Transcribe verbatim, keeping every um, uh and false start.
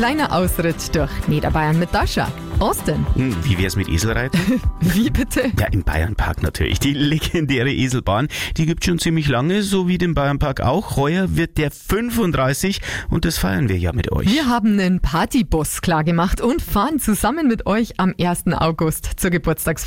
kleiner Ausritt durch Niederbayern mit Dasha. Austin. Hm, wie wär's mit Eselreiten? Wie bitte? Ja, im Bayernpark natürlich. Die legendäre Eselbahn, die gibt's schon ziemlich lange, so wie den Bayernpark auch. Heuer wird der fünfunddreißig und das feiern wir ja mit euch. Wir haben einen Partybus klargemacht und fahren zusammen mit euch am ersten August zur Geburtstagsfeier